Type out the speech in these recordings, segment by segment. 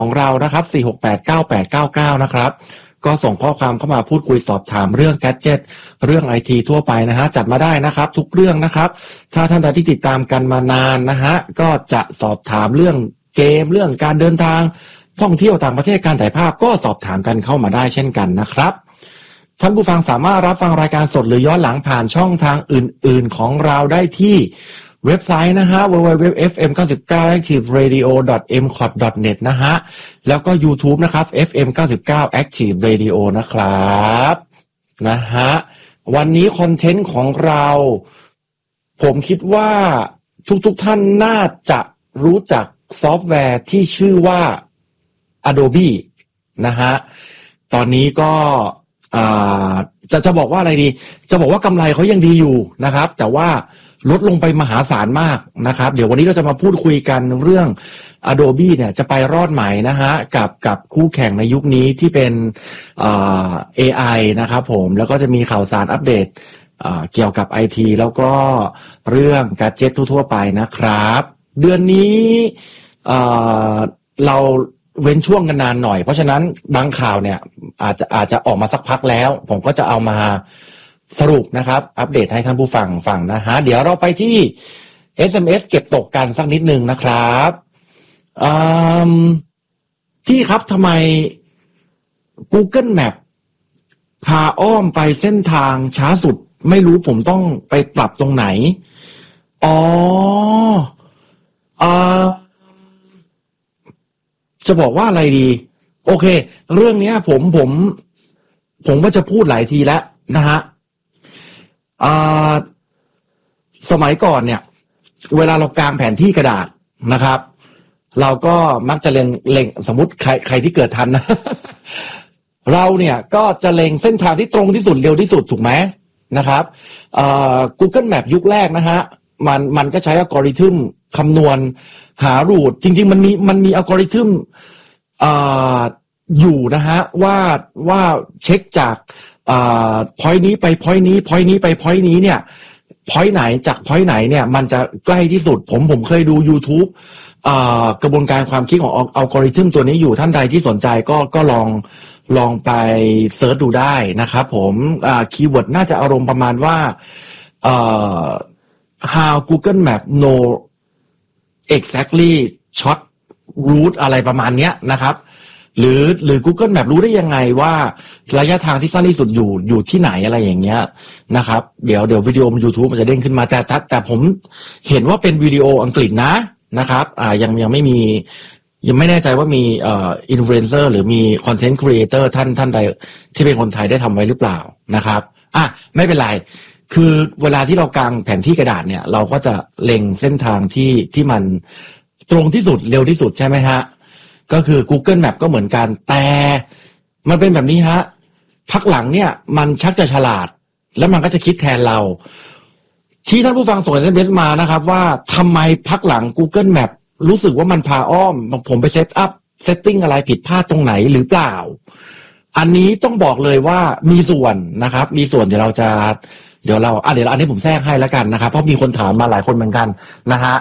ของเรานะครับ4689899นะครับก็ส่งข้อความเข้ามาพูดคุยสอบถามเรื่องแกดเจ็ตเรื่องไอทีทั่วไปนะฮะจัดมาได้นะครับทุกเรื่องนะครับถ้าท่านใดที่ติดตามกันมานานนะฮะก็จะสอบถามเรื่องเกมเรื่องการเดินทางท่องเที่ยวต่างประเทศการถ่ายภาพก็สอบถามกันเข้ามาได้เช่นกันนะครับท่านผู้ฟังสามารถรับฟังรายการสดหรือย้อนหลังผ่านช่องทางอื่นๆของเราได้ที่เว็บไซต์นะฮะ www.fm99activeradio.mcot.net นะฮะแล้วก็ YouTube นะครับ FM99 Active Radio นะครับนะฮะวันนี้คอนเทนต์ของเราผมคิดว่าทุกท่านน่าจะรู้จักซอฟต์แวร์ที่ชื่อว่า Adobe นะฮะตอนนี้ก็จะบอกว่าอะไรดีจะบอกว่ากำไรเขายังดีอยู่นะครับแต่ว่าลดลงไปมหาศาลมากนะครับเดี๋ยววันนี้เราจะมาพูดคุยกันเรื่อง Adobe เนี่ยจะไปรอดไหมนะฮะกับคู่แข่งในยุคนี้ที่เป็นAI นะครับผมแล้วก็จะมีข่าวสารอัปเดตเกี่ยวกับ IT แล้วก็เรื่องแกดเจ็ตทั่วไปนะครับเดือนนี้เราเว้นช่วงกันนานหน่อยเพราะฉะนั้นบางข่าวเนี่ยอาจจะออกมาสักพักแล้วผมก็จะเอามาสรุปนะครับอัปเดตให้ท่านผู้ฟังนะฮะเดี๋ยวเราไปที่ SMS เก็บตกกันสักนิดนึงนะครับที่ครับทำไม Google Map พาอ้อมไปเส้นทางช้าสุดไม่รู้ผมต้องไปปรับตรงไหนจะบอกว่าอะไรดีโอเคเรื่องนี้ผมก็จะพูดหลายทีแล้วนะฮะสมัยก่อนเนี่ยเวลาเรากางแผนที่กระดาษนะครับเราก็มักจะเล็งสมมติใครที่เกิดทันนะ เราเนี่ยก็จะเล็งเส้นทางที่ตรงที่สุดเร็วที่สุดถูกไหมนะครับGoogle Map ยุคแรกนะฮะมันก็ใช้อัลกอริทึมคำนวณหารูทจริงๆมันมีอัลกอริทึมอยู่นะฮะว่าเช็คจากpoint นี้ไป point นี้ point นี้ไป point นี้เนี่ย point ไหนจาก point ไหนเนี่ยมันจะใกล้ที่สุดผมเคยดู YouTube กระบวนการความคิดของอัลกอริทึมตัวนี้อยู่ท่านใดที่สนใจก็ลองไปเสิร์ชดูได้นะครับผมคีย์เวิร์ดน่าจะอารมณ์ประมาณว่าhow Google Map know exactly short route อะไรประมาณเนี้ยนะครับหรือ Google Map รู้ได้ยังไงว่าระยะทางที่สั้นที่สุดอยู่ที่ไหนอะไรอย่างเงี้ยนะครับเดี๋ยววิดีโอ YouTube มันจะเด้งขึ้นมาแต่ผมเห็นว่าเป็นวิดีโออังกฤษนะครับยังไม่มียังไม่แน่ใจว่ามีอินฟลูเอนเซอร์หรือมีคอนเทนต์ครีเอเตอร์ท่านใดที่เป็นคนไทยได้ทำไว้หรือเปล่านะครับไม่เป็นไรคือเวลาที่เรากางแผนที่กระดาษเนี่ยเราก็จะเล็งเส้นทางที่มันตรงที่สุดเร็วที่สุดใช่ไหมฮะก็คือ Google Map ก็เหมือนกันแต่มันเป็นแบบนี้ฮะพักหลังเนี่ยมันชักจะฉลาดแล้วมันก็จะคิดแทนเราที่ท่านผู้ฟังส่งSMSมานะครับว่าทำไมพักหลัง Google Map รู้สึกว่ามันพาอ้อมผมไปเซตติ้งอะไรผิดพลาดตรงไหนหรือเปล่าอันนี้ต้องบอกเลยว่ามีส่วนนะครับมีส่วนเดี๋ยวเราอันนี้ผมแทรกให้แล้วกันนะครับเพราะมีคนถามมาหลายคนเหมือนกันนะฮะ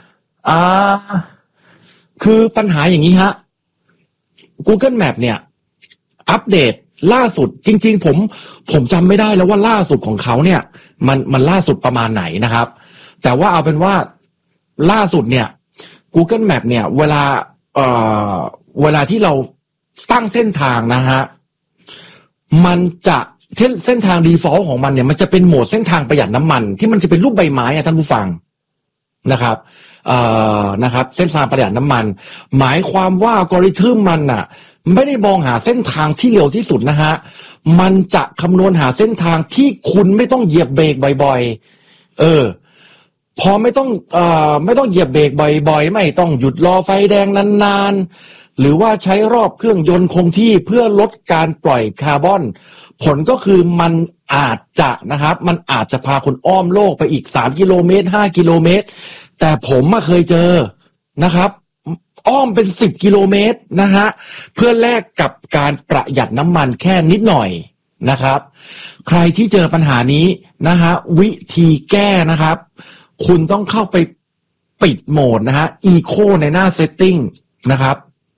คือปัญหาอย่างนี้ฮะ Google Map เนี่ยอัปเดตล่าสุดจริงๆผมจำไม่ได้แล้วว่าล่าสุดของเขาเนี่ยมันล่าสุดประมาณไหนนะครับแต่ว่าเอาเป็นว่าล่าสุดเนี่ย Google Map เนี่ยเวลาที่เราตั้งเส้นทางนะฮะมันจะเส้นทาง default ของมันเนี่ยมันจะเป็นโหมดเส้นทางประหยัดน้ำมันที่มันจะเป็นรูปใบไม้ท่านผู้ฟังนะครับเส้นทางประหยัดน้ำมันหมายความว่าอัลกอริทึมมันน่ะไม่ได้มองหาเส้นทางที่เร็วที่สุดนะฮะมันจะคำนวณหาเส้นทางที่คุณไม่ต้องเหยียบเบรกบ่อยๆพอไม่ต้องเหยียบเบรกบ่อยๆไม่ต้องหยุดรอไฟแดงนานๆหรือว่าใช้รอบเครื่องยนต์คงที่เพื่อลดการปล่อยคาร์บอนผลก็คือมันอาจจะพาคุณอ้อมโลกไปอีก3กิโลเมตร5กิโลเมตรแต่ผมเคยเจอนะครับอ้อมเป็น10กิโลเมตรนะฮะเพื่อแลกกับการประหยัดน้ำมันแค่นิดหน่อยนะครับใครที่เจอปัญหานี้นะฮะวิธีแก้นะครับคุณต้องเข้าไปปิดโหมดนะฮะ Eco ในหน้า Setting นะครับ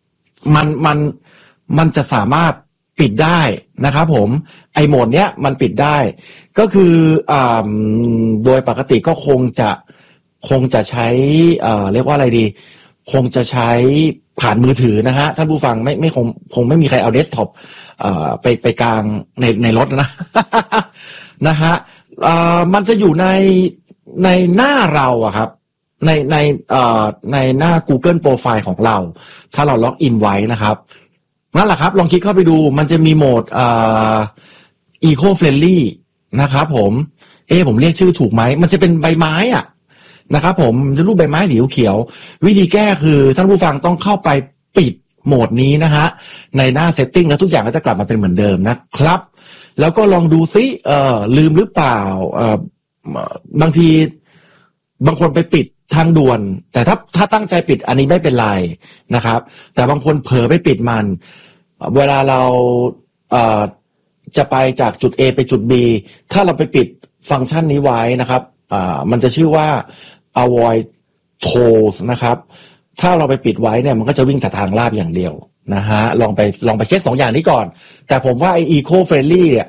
มันจะสามารถปิดได้นะครับผมไอโหมดเนี้ยมันปิดได้ก็คือโดยปกติก็คงจะใช้เรียกว่าอะไรดีคงจะใช้ผ่านมือถือนะฮะท่านผู้ฟังไม่คงไม่มีใครเอาเดสก์ท็อปไปกลางในรถนะ นะฮะมันจะอยู่ในหน้าเราอะครับในหน้า Google Profile ของเราถ้าเราล็อกอินไว้นะครับนั่นแหละครับลองคลิกเข้าไปดูมันจะมีโหมดEco Friendly นะครับผมเรียกชื่อถูกไหมมันจะเป็นใบไม้อะนะครับผมจะรูปใบไม้สีเขียววิธีแก้คือท่านผู้ฟังต้องเข้าไปปิดโหมดนี้นะฮะในหน้า Setting แล้วทุกอย่างก็จะกลับมาเป็นเหมือนเดิมนะครับแล้วก็ลองดูซิลืมหรือเปล่าบางทีบางคนไปปิดทางด่วนแต่ถ้าตั้งใจปิดอันนี้ไม่เป็นไรนะครับแต่บางคนเผลอไปปิดมันเวลาเราจะไปจากจุด A ไปจุด B ถ้าเราไปปิดฟังก์ชันนี้ไว้นะครับมันจะชื่อว่า avoid tolls นะครับถ้าเราไปปิดไว้เนี่ยมันก็จะวิ่งแต่ทางลาดอย่างเดียวนะฮะลองไปเช็ค2 อย่างนี้ก่อนแต่ผมว่าไอ้ eco friendly เนี่ย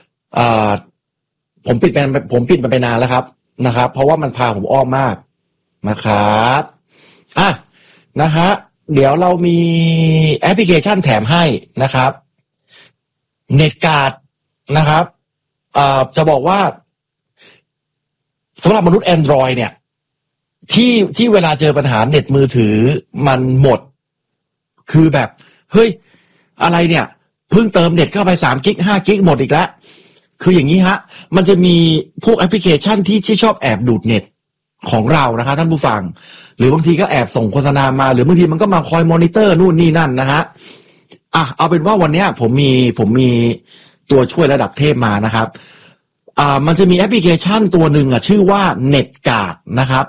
ผมปิดมันไปนานแล้วครับนะครับเพราะว่ามันพาผมอ้อมมากนะครับนะฮะเดี๋ยวเรามีแอปพลิเคชันแถมให้นะครับเน็ตการ์ดนะครับจะบอกว่าสำหรับมนุษย์ Android เนี่ยที่เวลาเจอปัญหาเน็ตมือถือมันหมดคือแบบเฮ้ยอะไรเนี่ยเพิ่งเติมเน็ตเข้าไป3 กิก5 กิกหมดอีกแล้วคืออย่างนี้ฮะมันจะมีพวกแอปพลิเคชันที่ชอบแอบดูดเน็ตของเรานะครับท่านผู้ฟังหรือบางทีก็แอบส่งโฆษณามาหรือบางทีมันก็มาคอยมอนิเตอร์นู่นนี่นั่นนะฮะเอาเป็นว่าวันนี้ผมมีตัวช่วยระดับเทพมานะครับมันจะมีแอปพลิเคชันตัวหนึ่งชื่อว่า NetGuard นะครับ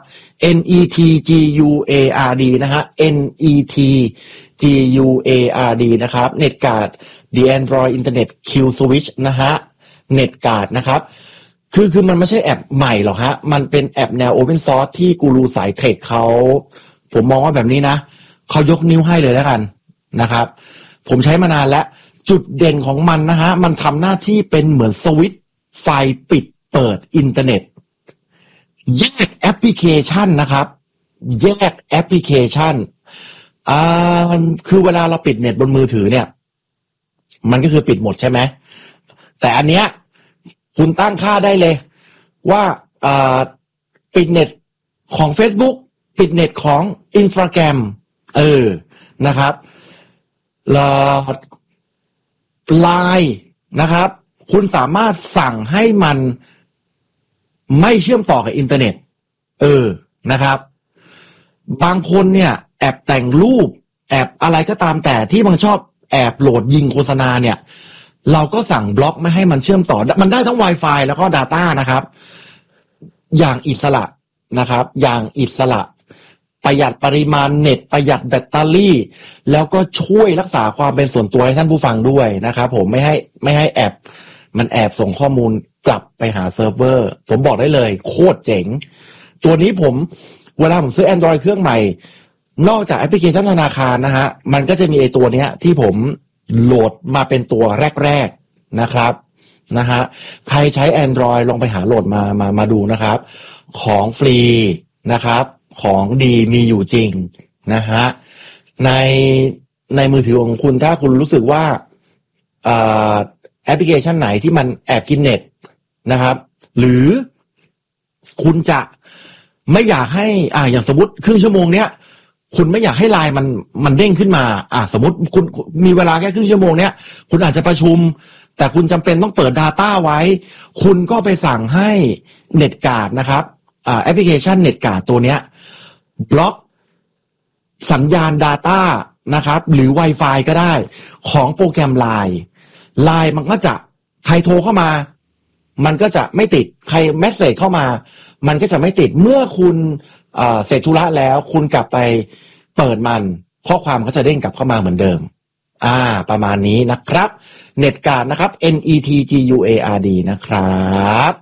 NETGUARD นะฮะ NETGUARD นะครับ NetGuard The Android Internet Kill Switch นะฮะ NetGuard นะครับคือมันไม่ใช่แอปใหม่หรอกฮะมันเป็นแอปแนว Open Source ที่กูรูสายเทคผมมองว่าแบบนี้นะเขายกนิ้วให้เลยแล้วกันนะครับผมใช้มานานแล้วจุดเด่นของมันนะฮะมันทำหน้าที่เป็นเหมือนสวิตช์ไฟปิดเปิดอินเทอร์เน็ตแยกแอปพลิเคชันนะครับแยกแอปพลิเคชันคือเวลาเราปิดเน็ตบนมือถือเนี่ยมันก็คือปิดหมดใช่ไหมแต่อันเนี้ยคุณตั้งค่าได้เลยว่าปิดเน็ตของ Facebook ปิดเน็ตของ Instagram นะครับไลน์นะครับคุณสามารถสั่งให้มันไม่เชื่อมต่อกับอินเทอร์เน็ตนะครับบางคนเนี่ยแอบแต่งรูปแอบอะไรก็ตามแต่ที่มันชอบแอบโหลดยิงโฆษณาเนี่ยเราก็สั่งบล็อกไม่ให้มันเชื่อมต่อมันได้ทั้ง Wi-Fi แล้วก็ Data นะครับอย่างอิสระนะครับอย่างอิสระประหยัดปริมาณเน็ตประหยัดแบตเตอรี่แล้วก็ช่วยรักษาความเป็นส่วนตัวให้ท่านผู้ฟังด้วยนะครับผมไม่ให้แอบมันแอบส่งข้อมูลกลับไปหาเซิร์ฟเวอร์ผมบอกได้เลยโคตรเจ๋งตัวนี้เวลาผมซื้อ Android เครื่องใหม่นอกจากแอปพลิเคชันธนาคารนะฮะมันก็จะมีไอ้ตัวเนี้ยที่ผมโหลดมาเป็นตัวแรกๆนะครับนะฮะใครใช้ Android ลองไปหาโหลดมาดูนะครับของฟรีนะครับของดีมีอยู่จริงนะฮะในมือถือของคุณถ้าคุณรู้สึกว่าแอปพลิเคชันไหนที่มันแอบกินเน็ตนะครับหรือคุณจะไม่อยากให้อย่างสมมติครึ่งชั่วโมงเนี้ยคุณไม่อยากให้ไลน์มันเด้งขึ้นมาสมมติคุณมีเวลาแค่ครึ่งชั่วโมงเนี้ยคุณอาจจะประชุมแต่คุณจำเป็นต้องเปิด Data ไว้คุณก็ไปสั่งให้ NetGuard นะครับแอปพลิเคชัน NetGuard ตัวเนี้ยบล็อกสัญญาณ Data นะครับหรือ Wi-Fi ก็ได้ของโปรแกรม LINE มันก็จะใครโทรเข้ามามันก็จะไม่ติดใครเมสเสจเข้ามามันก็จะไม่ติดเมื่อคุณเสร็จธุระแล้วคุณกลับไปเปิดมันข้อความก็จะเด้งกลับเข้ามาเหมือนเดิมประมาณนี้นะครับ NetGuard นะครับ NETGUARD นะครับ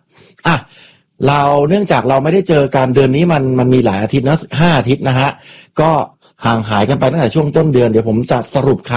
เราเนื่องจากเราไม่ได้เจอกันเดือนนี้มันมีหลายอาทิตย์นะ5 อาทิตย์นะฮะก็ห่างหายกันไปตั้งแต่ช่วงต้นเดือนเดี๋ยวผมจะสรุปข่าว